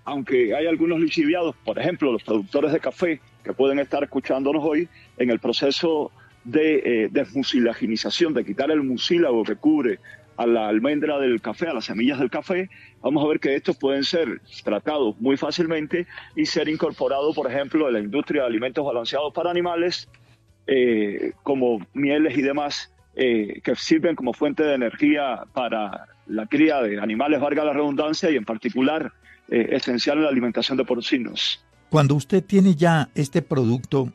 aunque hay algunos lixiviados, por ejemplo, los productores de café que pueden estar escuchándonos hoy, en el proceso de desmucilaginización, de quitar el mucílago que cubre a la almendra del café, a las semillas del café, vamos a ver que estos pueden ser tratados muy fácilmente y ser incorporados, por ejemplo, en la industria de alimentos balanceados para animales, como mieles y demás, que sirven como fuente de energía para la cría de animales, valga la redundancia, y en particular esencial en la alimentación de porcinos. Cuando usted tiene ya este producto,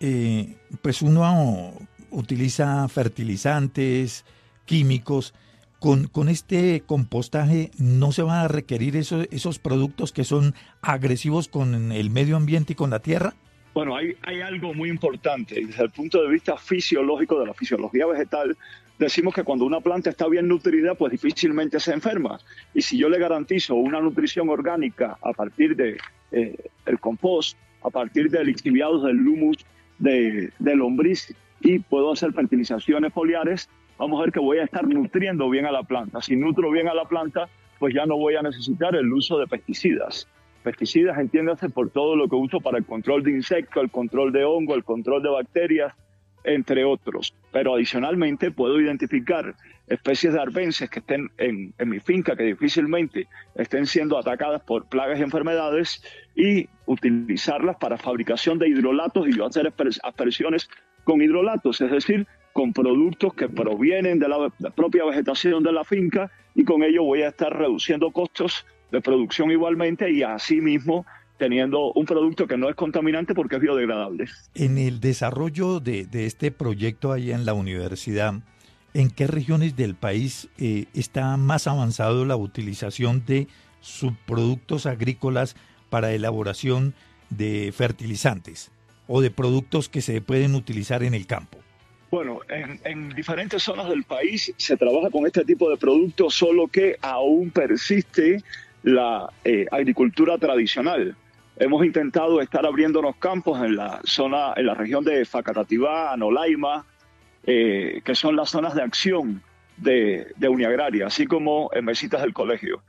pues uno utiliza fertilizantes, químicos. Con este compostaje no se van a requerir esos productos que son agresivos con el medio ambiente y con la tierra. Bueno, hay algo muy importante. Desde el punto de vista fisiológico, de la fisiología vegetal, decimos que cuando una planta está bien nutrida, pues difícilmente se enferma. Y si yo le garantizo una nutrición orgánica a partir de el compost, a partir de lixiviados del humus, de lombriz, y puedo hacer fertilizaciones foliares, vamos a ver que voy a estar nutriendo bien a la planta. Si nutro bien a la planta, pues ya no voy a necesitar el uso de pesticidas. Pesticidas, entiéndase, por todo lo que uso para el control de insectos, el control de hongo, el control de bacterias, entre otros. Pero adicionalmente puedo identificar especies de arbences que estén en mi finca, que difícilmente estén siendo atacadas por plagas y enfermedades, y utilizarlas para fabricación de hidrolatos, y yo hacer aspersiones con hidrolatos, es decir, con productos que provienen de la propia vegetación de la finca, y con ello voy a estar reduciendo costos de producción igualmente, y asimismo teniendo un producto que no es contaminante porque es biodegradable. En el desarrollo de este proyecto allá en la universidad, ¿en qué regiones del país está más avanzado la utilización de subproductos agrícolas para elaboración de fertilizantes o de productos que se pueden utilizar en el campo? Bueno, en diferentes zonas del país se trabaja con este tipo de productos, solo que aún persiste la agricultura tradicional. Hemos intentado estar abriéndonos campos en la zona, en la región de Facatativá, Anolaima, que son las zonas de acción de Uniagraria, así como en Mesitas del Colegio.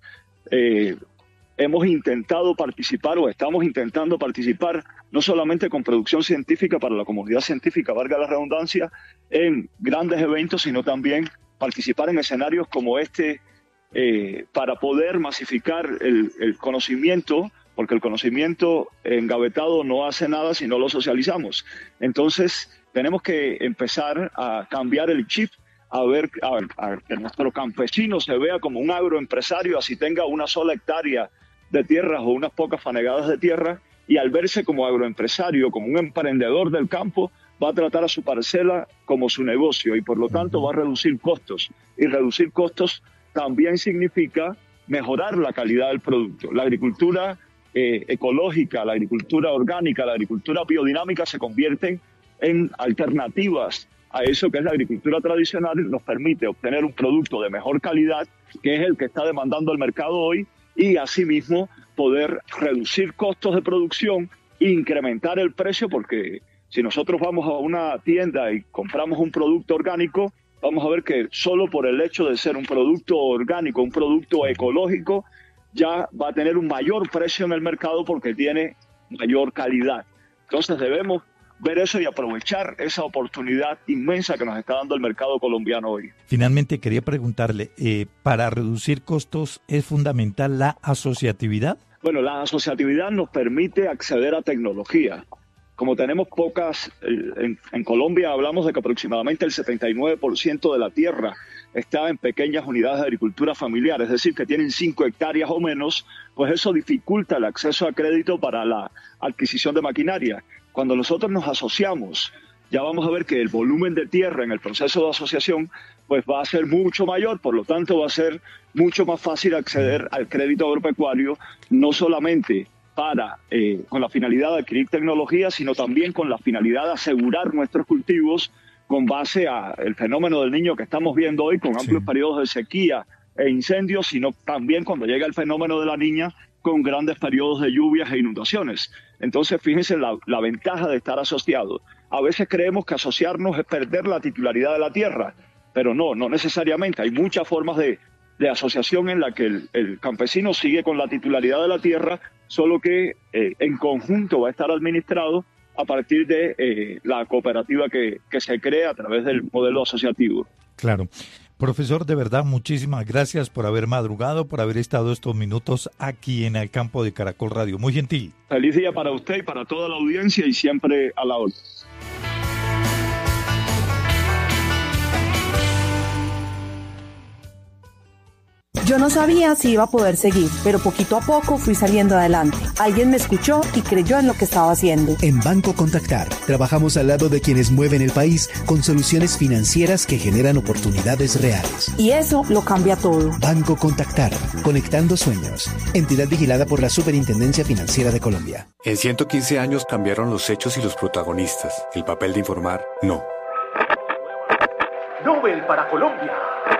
Hemos intentado participar, o estamos intentando participar, no solamente con producción científica para la comunidad científica, valga la redundancia, en grandes eventos, sino también participar en escenarios como este, para poder masificar el conocimiento, porque el conocimiento engavetado no hace nada si no lo socializamos. Entonces, tenemos que empezar a cambiar el chip, a que nuestro campesino se vea como un agroempresario, así tenga una sola hectárea de tierras o unas pocas fanegadas de tierra, y al verse como agroempresario, como un emprendedor del campo, va a tratar a su parcela como su negocio, y por lo tanto va a reducir costos. Y reducir costos también significa mejorar la calidad del producto. La agricultura ecológica, la agricultura orgánica, la agricultura biodinámica se convierten en alternativas a eso que es la agricultura tradicional, y nos permite obtener un producto de mejor calidad, que es el que está demandando el mercado hoy, y asimismo poder reducir costos de producción e incrementar el precio, porque si nosotros vamos a una tienda y compramos un producto orgánico, vamos a ver que solo por el hecho de ser un producto orgánico, un producto ecológico, ya va a tener un mayor precio en el mercado porque tiene mayor calidad. Entonces debemos ver eso y aprovechar esa oportunidad inmensa que nos está dando el mercado colombiano hoy. Finalmente quería preguntarle, ¿para reducir costos es fundamental la asociatividad? Bueno, la asociatividad nos permite acceder a tecnología. Como tenemos pocas, en Colombia hablamos de que aproximadamente el 79% de la tierra está en pequeñas unidades de agricultura familiar, es decir, que tienen 5 hectáreas o menos, pues eso dificulta el acceso a crédito para la adquisición de maquinaria. Cuando nosotros nos asociamos, ya vamos a ver que el volumen de tierra en el proceso de asociación pues va a ser mucho mayor, por lo tanto va a ser mucho más fácil acceder al crédito agropecuario, no solamente con la finalidad de adquirir tecnología, sino también con la finalidad de asegurar nuestros cultivos con base al fenómeno del Niño que estamos viendo hoy, con amplios periodos de sequía e incendios, sino también cuando llega el fenómeno de la Niña, con grandes periodos de lluvias e inundaciones. Entonces, fíjense la ventaja de estar asociados. A veces creemos que asociarnos es perder la titularidad de la tierra, pero no necesariamente. Hay muchas formas de asociación en la que el campesino sigue con la titularidad de la tierra, solo que en conjunto va a estar administrado a partir de la cooperativa que se crea a través del modelo asociativo. Claro. Profesor, de verdad, muchísimas gracias por haber madrugado, por haber estado estos minutos aquí en el campo de Caracol Radio. Muy gentil. Feliz día para usted y para toda la audiencia y siempre a la orden. Yo no sabía si iba a poder seguir, pero poquito a poco fui saliendo adelante. Alguien me escuchó y creyó en lo que estaba haciendo. En Banco Contactar, trabajamos al lado de quienes mueven el país con soluciones financieras que generan oportunidades reales. Y eso lo cambia todo. Banco Contactar, conectando sueños. Entidad vigilada por la Superintendencia Financiera de Colombia. En 115 años cambiaron los hechos y los protagonistas. El papel de informar, no. Nobel para Colombia.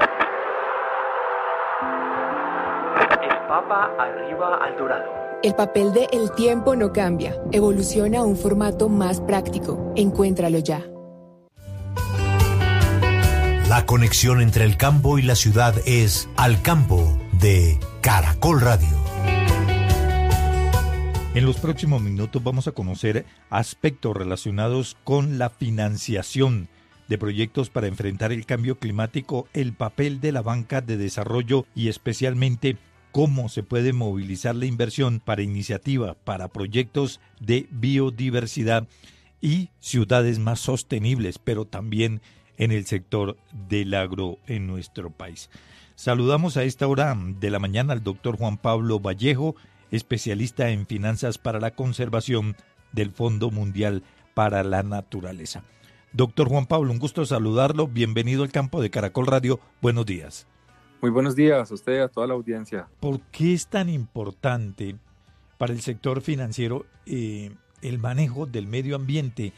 Papa arriba al dorado. El papel de El tiempo no cambia. Evoluciona a un formato más práctico. Encuéntralo ya. La conexión entre el campo y la ciudad es Al Campo de Caracol Radio. En los próximos minutos vamos a conocer aspectos relacionados con la financiación de proyectos para enfrentar el cambio climático, el papel de la banca de desarrollo y especialmente cómo se puede movilizar la inversión para iniciativas, para proyectos de biodiversidad y ciudades más sostenibles, pero también en el sector del agro en nuestro país. Saludamos a esta hora de la mañana al doctor Juan Pablo Vallejo, especialista en finanzas para la conservación del Fondo Mundial para la Naturaleza. Doctor Juan Pablo, un gusto saludarlo. Bienvenido al campo de Caracol Radio. Buenos días. Muy buenos días a usted y a toda la audiencia. ¿Por qué es tan importante para el sector financiero el manejo del medio ambiente,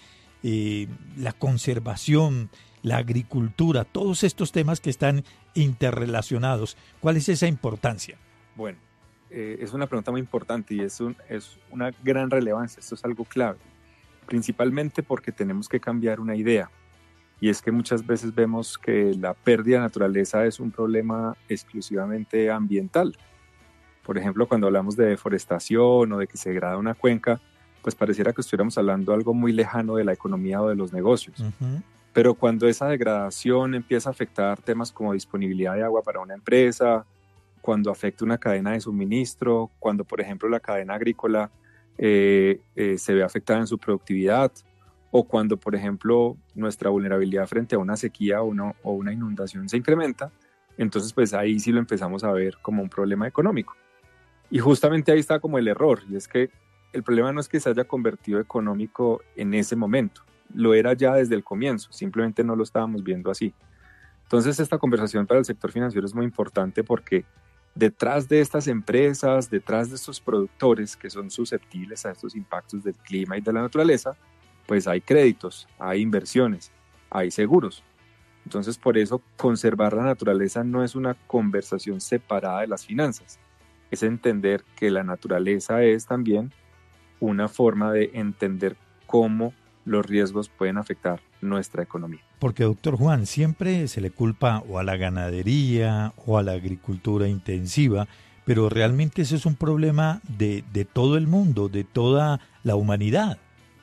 la conservación, la agricultura, todos estos temas que están interrelacionados? ¿Cuál es esa importancia? Bueno, es una pregunta muy importante y es una gran relevancia. Esto es algo clave, principalmente porque tenemos que cambiar una idea. Y es que muchas veces vemos que la pérdida de naturaleza es un problema exclusivamente ambiental. Por ejemplo, cuando hablamos de deforestación o de que se degrada una cuenca, pues pareciera que estuviéramos hablando de algo muy lejano de la economía o de los negocios. Uh-huh. Pero cuando esa degradación empieza a afectar temas como disponibilidad de agua para una empresa, cuando afecta una cadena de suministro, cuando, por ejemplo, la cadena agrícola se ve afectada en su productividad, o cuando, por ejemplo, nuestra vulnerabilidad frente a una sequía o una inundación se incrementa, entonces pues ahí sí lo empezamos a ver como un problema económico. Y justamente ahí está como el error, y es que el problema no es que se haya convertido económico en ese momento, lo era ya desde el comienzo, simplemente no lo estábamos viendo así. Entonces esta conversación para el sector financiero es muy importante porque detrás de estas empresas, detrás de estos productores que son susceptibles a estos impactos del clima y de la naturaleza, pues hay créditos, hay inversiones, hay seguros. Entonces, por eso, conservar la naturaleza no es una conversación separada de las finanzas. Es entender que la naturaleza es también una forma de entender cómo los riesgos pueden afectar nuestra economía. Porque, doctor Juan, siempre se le culpa o a la ganadería o a la agricultura intensiva, pero realmente ese es un problema de todo el mundo, de toda la humanidad.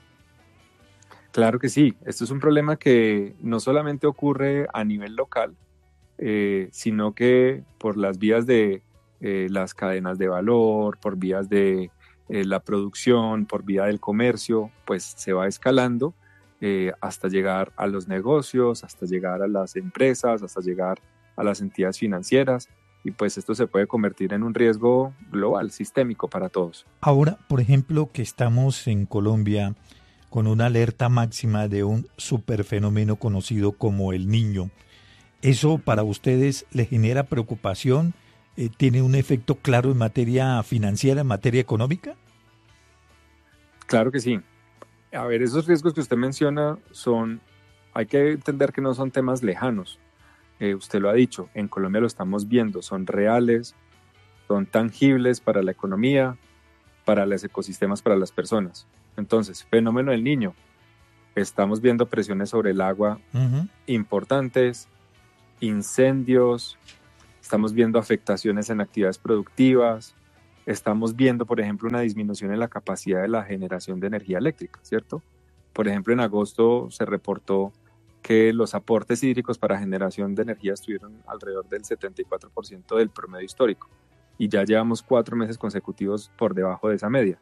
Claro que sí, esto es un problema que no solamente ocurre a nivel local, sino que por las vías de las cadenas de valor, por vías de la producción, por vía del comercio, pues se va escalando hasta llegar a los negocios, hasta llegar a las empresas, hasta llegar a las entidades financieras, y pues esto se puede convertir en un riesgo global, sistémico para todos. Ahora, por ejemplo, que estamos en Colombia con una alerta máxima de un superfenómeno conocido como el Niño. ¿Eso para ustedes le genera preocupación? ¿Tiene un efecto claro en materia financiera, en materia económica? Claro que sí. A ver, esos riesgos que usted menciona hay que entender que no son temas lejanos. Usted lo ha dicho, en Colombia lo estamos viendo, son reales, son tangibles para la economía, para los ecosistemas, para las personas. Entonces, fenómeno del Niño, estamos viendo presiones sobre el agua importantes, incendios, estamos viendo afectaciones en actividades productivas, estamos viendo, por ejemplo, una disminución en la capacidad de la generación de energía eléctrica, ¿cierto? Por ejemplo, en agosto se reportó que los aportes hídricos para generación de energía estuvieron alrededor del 74% del promedio histórico y ya llevamos 4 meses consecutivos por debajo de esa media.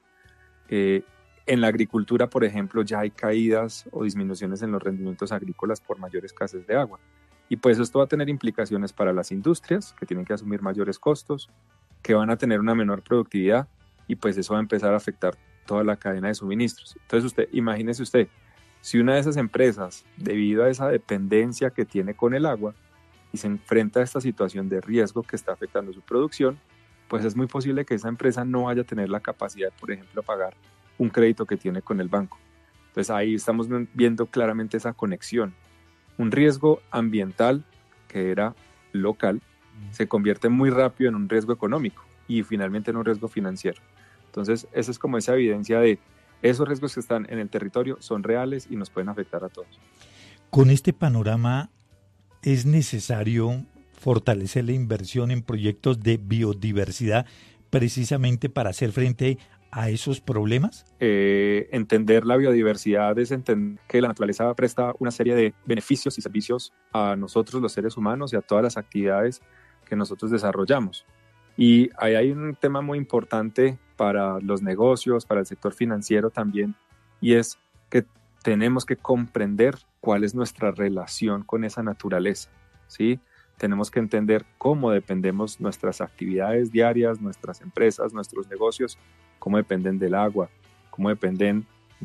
En la agricultura, por ejemplo, ya hay caídas o disminuciones en los rendimientos agrícolas por mayor escasez de agua. Y pues esto va a tener implicaciones para las industrias, que tienen que asumir mayores costos, que van a tener una menor productividad, y pues eso va a empezar a afectar toda la cadena de suministros. Entonces imagínese usted, si una de esas empresas, debido a esa dependencia que tiene con el agua, y se enfrenta a esta situación de riesgo que está afectando su producción, pues es muy posible que esa empresa no vaya a tener la capacidad, por ejemplo, de pagar un crédito que tiene con el banco. Entonces ahí estamos viendo claramente esa conexión. Un riesgo ambiental que era local se convierte muy rápido en un riesgo económico y finalmente en un riesgo financiero. Entonces esa es como esa evidencia de esos riesgos que están en el territorio son reales y nos pueden afectar a todos. Con este panorama, ¿es necesario fortalecer la inversión en proyectos de biodiversidad precisamente para hacer frente a esos problemas? Entender la biodiversidad es entender que la naturaleza presta una serie de beneficios y servicios a nosotros los seres humanos y a todas las actividades que nosotros desarrollamos. Y ahí hay un tema muy importante para los negocios, para el sector financiero también, y es que tenemos que comprender cuál es nuestra relación con esa naturaleza, ¿sí? Tenemos que entender cómo dependemos nuestras actividades diarias, nuestras empresas, nuestros negocios, cómo dependen del agua, cómo dependen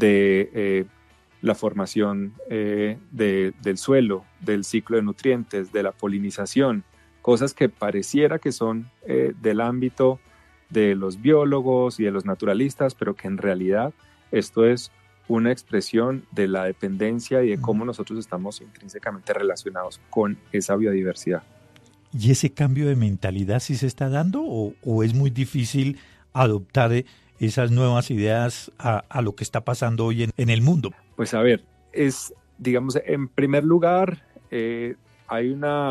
de la formación del suelo, del ciclo de nutrientes, de la polinización, cosas que pareciera que son del ámbito de los biólogos y de los naturalistas, pero que en realidad esto es una expresión de la dependencia y de cómo nosotros estamos intrínsecamente relacionados con esa biodiversidad. ¿Y ese cambio de mentalidad sí se está dando o es muy difícil adoptar esas nuevas ideas a lo que está pasando hoy en el mundo? Pues a ver, digamos, en primer lugar, hay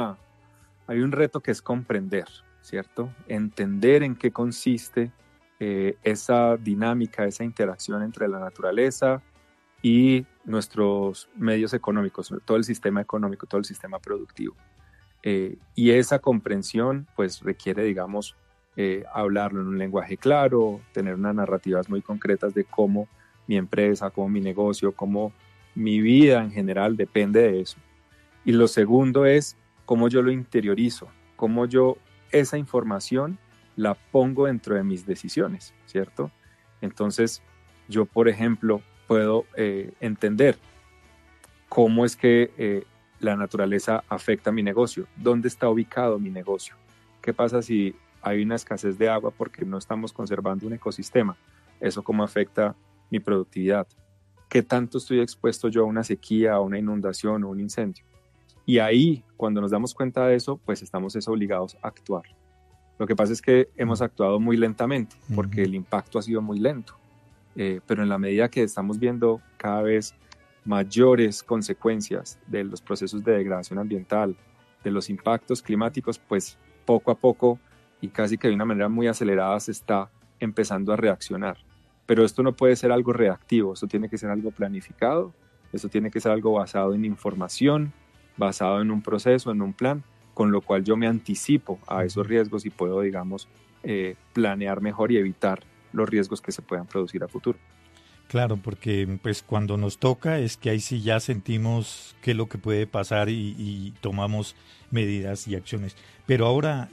un reto que es comprender, ¿cierto? Entender en qué consiste esa dinámica, esa interacción entre la naturaleza y nuestros medios económicos, todo el sistema económico, todo el sistema productivo. Y esa comprensión pues requiere, digamos, hablarlo en un lenguaje claro, tener unas narrativas muy concretas de cómo mi empresa, cómo mi negocio, cómo mi vida en general depende de eso. Y lo segundo es cómo yo lo interiorizo, cómo yo esa información la pongo dentro de mis decisiones, ¿cierto? Entonces, yo, por ejemplo, puedo entender cómo es que la naturaleza afecta a mi negocio, dónde está ubicado mi negocio, qué pasa si hay una escasez de agua porque no estamos conservando un ecosistema, eso cómo afecta mi productividad, qué tanto estoy expuesto yo a una sequía, a una inundación o un incendio. Y ahí, cuando nos damos cuenta de eso, pues estamos obligados a actuar. Lo que pasa es que hemos actuado muy lentamente porque el impacto ha sido muy lento, pero en la medida que estamos viendo cada vez mayores consecuencias de los procesos de degradación ambiental, de los impactos climáticos, pues poco a poco y casi que de una manera muy acelerada se está empezando a reaccionar. Pero esto no puede ser algo reactivo, esto tiene que ser algo planificado, esto tiene que ser algo basado en información, basado en un proceso, en un plan, con lo cual yo me anticipo a esos riesgos y puedo, digamos, planear mejor y evitar los riesgos que se puedan producir a futuro. Claro, porque pues cuando nos toca es que ahí sí ya sentimos qué es lo que puede pasar y tomamos medidas y acciones. Pero ahora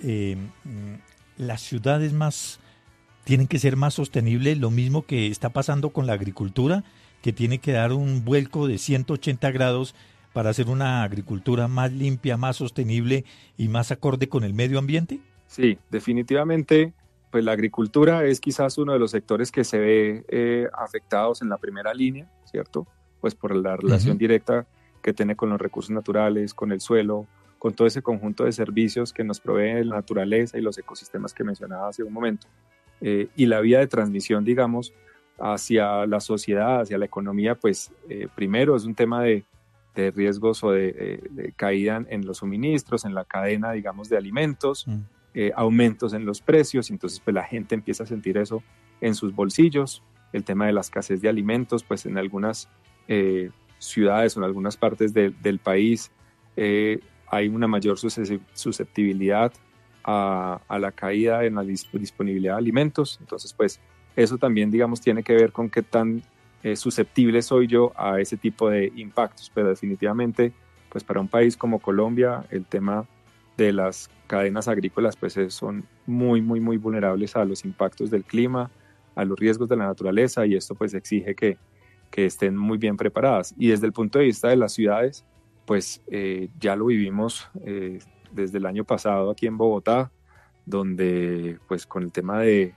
las ciudades tienen que ser más sostenibles, lo mismo que está pasando con la agricultura, que tiene que dar un vuelco de 180 grados para hacer una agricultura más limpia, más sostenible y más acorde con el medio ambiente. Sí, definitivamente. Pues la agricultura es quizás uno de los sectores que se ve afectados en la primera línea, ¿cierto? Pues por la relación directa que tiene con los recursos naturales, con el suelo, con todo ese conjunto de servicios que nos provee la naturaleza y los ecosistemas que mencionaba hace un momento. Y la vía de transmisión, digamos, hacia la sociedad, hacia la economía, pues primero es un tema de riesgos o de caída en los suministros, en la cadena, digamos, de alimentos. aumentos en los precios, entonces pues la gente empieza a sentir eso en sus bolsillos. El tema de la escasez de alimentos, pues en algunas ciudades o en algunas partes del país hay una mayor susceptibilidad a la caída en la disponibilidad de alimentos. Entonces pues eso también, digamos, tiene que ver con qué tan susceptible soy yo a ese tipo de impactos, pero definitivamente pues para un país como Colombia el tema de las cadenas agrícolas pues son muy vulnerables a los impactos del clima, a los riesgos de la naturaleza, y esto pues exige que estén muy bien preparadas. Y desde el punto de vista de las ciudades, pues ya lo vivimos desde el año pasado aquí en Bogotá, donde pues con el tema de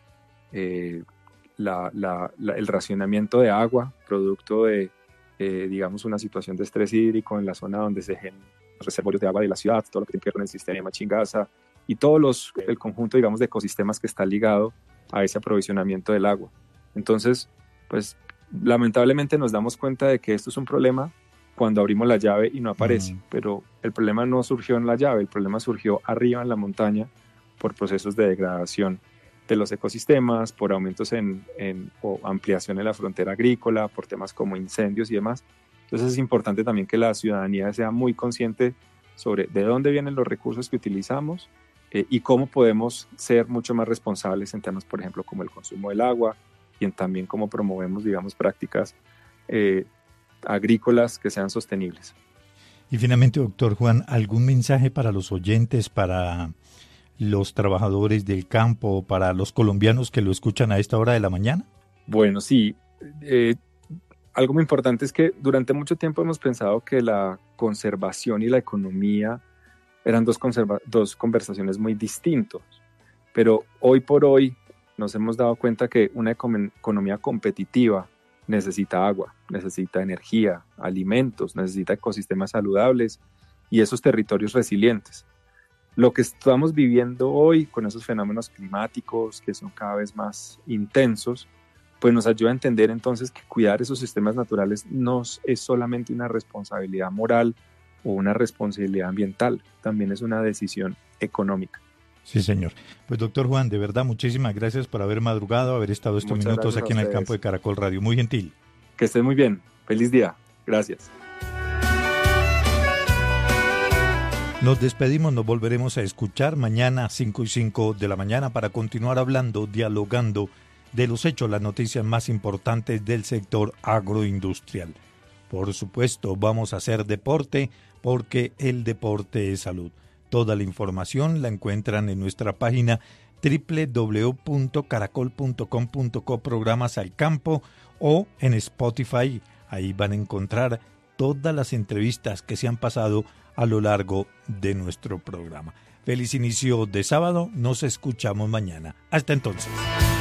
el racionamiento de agua, producto de digamos una situación de estrés hídrico en la zona donde se generan los reservorios de agua de la ciudad, todo lo que tiene que ver con el sistema Chingaza y el conjunto, digamos, de ecosistemas que está ligado a ese aprovisionamiento del agua. Entonces, pues lamentablemente nos damos cuenta de que esto es un problema cuando abrimos la llave y no aparece, pero el problema no surgió en la llave, el problema surgió arriba en la montaña por procesos de degradación de los ecosistemas, por aumentos o ampliación en la frontera agrícola, por temas como incendios y demás. Entonces es importante también que la ciudadanía sea muy consciente sobre de dónde vienen los recursos que utilizamos y cómo podemos ser mucho más responsables en temas, por ejemplo, como el consumo del agua y también cómo promovemos, digamos, prácticas agrícolas que sean sostenibles. Y finalmente, doctor Juan, ¿algún mensaje para los oyentes, para los trabajadores del campo, para los colombianos que lo escuchan a esta hora de la mañana? Bueno, sí. Algo muy importante es que durante mucho tiempo hemos pensado que la conservación y la economía eran dos conversaciones muy distintas, pero hoy por hoy nos hemos dado cuenta que una economía competitiva necesita agua, necesita energía, alimentos, necesita ecosistemas saludables y esos territorios resilientes. Lo que estamos viviendo hoy con esos fenómenos climáticos que son cada vez más intensos, pues nos ayuda a entender entonces que cuidar esos sistemas naturales no es solamente una responsabilidad moral o una responsabilidad ambiental, también es una decisión económica. Sí, señor. Pues doctor Juan, de verdad, muchísimas gracias por haber madrugado, haber estado estos minutos aquí en el campo de Caracol Radio. Muy gentil. Que estén muy bien. Feliz día. Gracias. Nos despedimos, nos volveremos a escuchar mañana a 5:05 de la mañana para continuar hablando, dialogando de los hechos, las noticias más importantes del sector agroindustrial. Por supuesto, vamos a hacer deporte porque el deporte es salud. Toda la información la encuentran en nuestra página www.caracol.com.co programas al campo o en Spotify. Ahí van a encontrar todas las entrevistas que se han pasado a lo largo de nuestro programa. Feliz inicio de sábado, nos escuchamos mañana. Hasta entonces.